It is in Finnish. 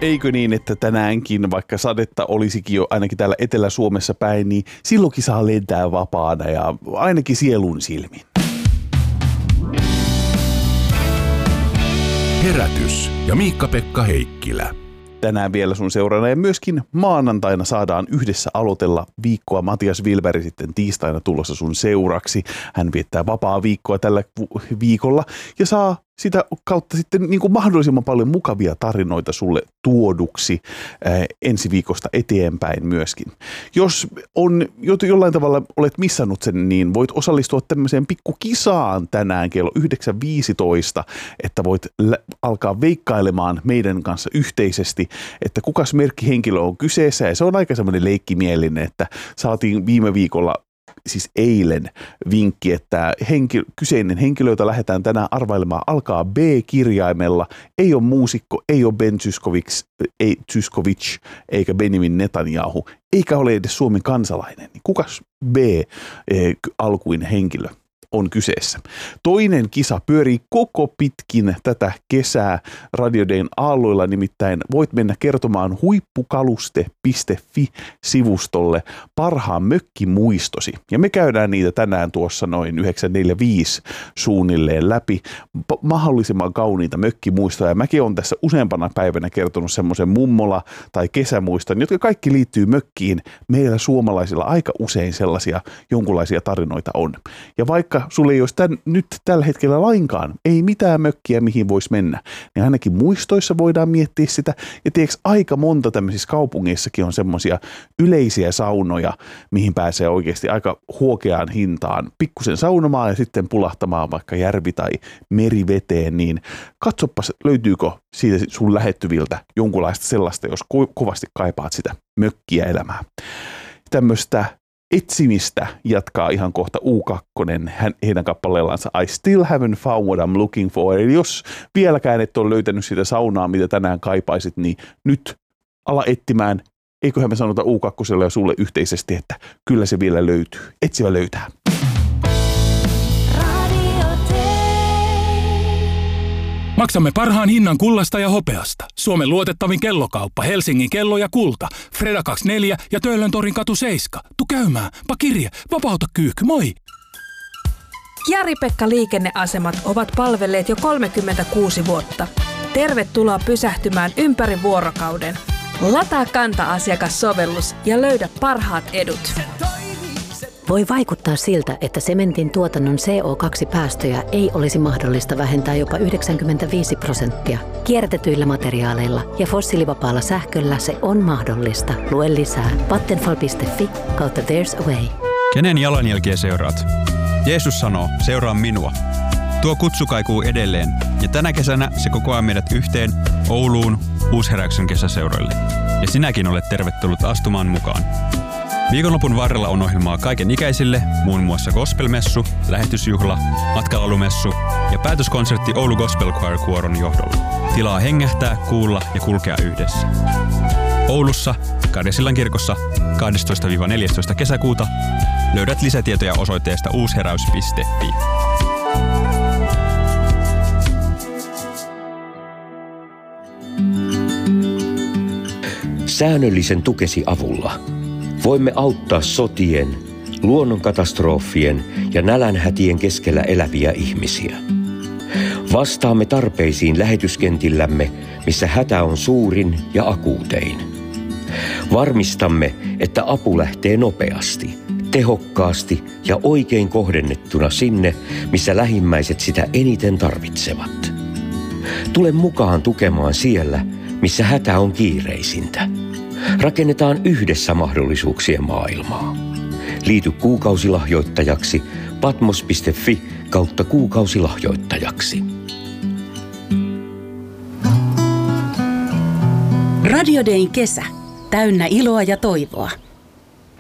eikö niin, että tänäänkin, vaikka sadetta olisikin jo ainakin täällä Etelä-Suomessa päin, niin silloinkin saa lentää vapaana ja ainakin sielun silmin. Herätys ja Miikka-Pekka Heikkilä. Tänään vielä sun seurana ja myöskin maanantaina saadaan yhdessä aloitella viikkoa. Matias Wilberg sitten tiistaina tulossa sun seuraksi. Hän viettää vapaa viikkoa tällä viikolla ja saa sitä kautta sitten niin kuin mahdollisimman paljon mukavia tarinoita sulle tuoduksi ensi viikosta eteenpäin myöskin. Jos jollain tavalla olet missannut sen, niin voit osallistua tämmöiseen pikkukisaan tänään kello 9.15, että voit alkaa veikkailemaan meidän kanssa yhteisesti, että kukas merkkihenkilö on kyseessä. Ja se on aika semmoinen leikkimielinen, että saatiin viime viikolla, siis eilen, vinkki, että kyseinen henkilö, jota lähdetään tänään arvailemaan, alkaa B-kirjaimella. Ei ole muusikko, ei ole Ben Zyskowicz, eikä Benjamin Netanyahu, eikä ole edes Suomen kansalainen. Kukas B-alkuinen henkilö on kyseessä? Toinen kisa pyörii koko pitkin tätä kesää Radio Dayn aalloilla, nimittäin voit mennä kertomaan huippukaluste.fi-sivustolle parhaan mökkimuistosi. Ja me käydään niitä tänään tuossa noin 9.45 suunnilleen läpi, mahdollisimman kauniita mökkimuistoja. Mäkin olen tässä useampana päivänä kertonut semmoisen mummola- tai kesämuiston, jotka kaikki liittyy mökkiin. Meillä suomalaisilla aika usein sellaisia jonkunlaisia tarinoita on. Ja vaikka sulle ei olisi nyt tällä hetkellä lainkaan, ei mitään mökkiä, mihin voisi mennä, niin ainakin muistoissa voidaan miettiä sitä. Ja tiedätkö, aika monta tämmöisissä kaupungeissakin on semmoisia yleisiä saunoja, mihin pääsee oikeasti aika huokeaan hintaan pikkusen saunomaan ja sitten pulahtamaan vaikka järvi- tai meriveteen, niin katsopas, löytyykö siitä sun lähettyviltä jonkunlaista sellaista, jos kovasti kaipaat sitä mökkiä elämää. Tämmöistä etsimistä jatkaa ihan kohta U2, heidän kappaleellansa I Still Haven't Found What I'm Looking For. Eli jos vieläkään et ole löytänyt sitä saunaa, mitä tänään kaipaisit, niin nyt ala etsimään. Eiköhän me sanota U2 ja sulle yhteisesti, että kyllä se vielä löytyy. Etsivä löytää. Maksamme parhaan hinnan kullasta ja hopeasta. Suomen luotettavin kellokauppa, Helsingin kello ja kulta. Freda 24 ja Töölöntorin katu 7. Tu käymään, pakirje, vapauta kyyhky, moi! Jari-Pekka liikenneasemat ovat palvelleet jo 36 vuotta. Tervetuloa pysähtymään ympäri vuorokauden. Lataa Kanta-asiakassovellus ja löydä parhaat edut. Voi vaikuttaa siltä, että sementin tuotannon CO2-päästöjä ei olisi mahdollista vähentää jopa 95%. Kierrätetyillä materiaaleilla ja fossiilivapaalla sähköllä se on mahdollista. Lue lisää vattenfall.fi/there's a way. Kenen jalanjälkiä seuraat? Jeesus sanoo, seuraa minua. Tuo kutsu kaikuu edelleen ja tänä kesänä se kokoaa meidät yhteen Ouluun Uusheräyksen kesäseuroille. Ja sinäkin olet tervetullut astumaan mukaan. Viikonlopun varrella on ohjelmaa kaiken ikäisille, muun muassa gospelmessu, lähetysjuhla, matkalalumessu ja päätöskonsertti Oulu Gospel Choir kuoron johdolla. Tilaa hengähtää, kuulla ja kulkea yhdessä. Oulussa, Karjasillan kirkossa 12-14 kesäkuuta löydät lisätietoja osoitteesta uusheräys.fi. Säännöllisen tukesi avulla voimme auttaa sotien, luonnonkatastrofien ja nälänhätien keskellä eläviä ihmisiä. Vastaamme tarpeisiin lähetyskentillämme, missä hätä on suurin ja akuutein. Varmistamme, että apu lähtee nopeasti, tehokkaasti ja oikein kohdennettuna sinne, missä lähimmäiset sitä eniten tarvitsevat. Tule mukaan tukemaan siellä, missä hätä on kiireisintä. Rakennetaan yhdessä mahdollisuuksien maailmaa. Liity kuukausilahjoittajaksi patmos.fi/kuukausilahjoittajaksi. Radio Dayn kesä. Täynnä iloa ja toivoa.